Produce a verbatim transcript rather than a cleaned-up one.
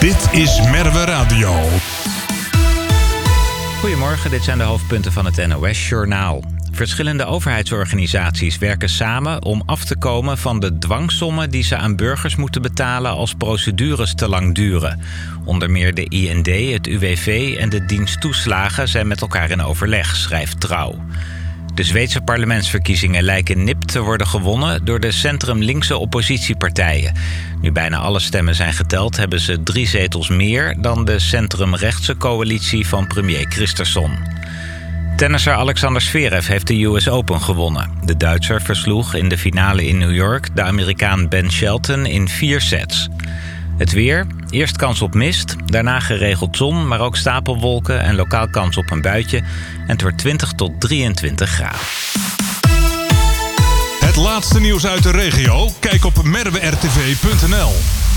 Dit is Merwe Radio. Goedemorgen, dit zijn de hoofdpunten van het N O S-journaal. Verschillende overheidsorganisaties werken samen om af te komen van de dwangsommen die ze aan burgers moeten betalen als procedures te lang duren. Onder meer de I N D, het U W V en de dienst toeslagen zijn met elkaar in overleg, schrijft Trouw. De Zweedse parlementsverkiezingen lijken nipt te worden gewonnen door de centrum-linkse oppositiepartijen. Nu bijna alle stemmen zijn geteld, hebben ze drie zetels meer dan de centrum-rechtse coalitie van premier Kristersson. Tennisser Alexander Zverev heeft de U S Open gewonnen. De Duitser versloeg in de finale in New York de Amerikaan Ben Shelton in vier sets. Het weer, eerst kans op mist, daarna geregeld zon, maar ook stapelwolken en lokaal kans op een buitje. En het wordt twintig tot drieëntwintig graden. Het laatste nieuws uit de regio? Kijk op merwe r t v punt n l.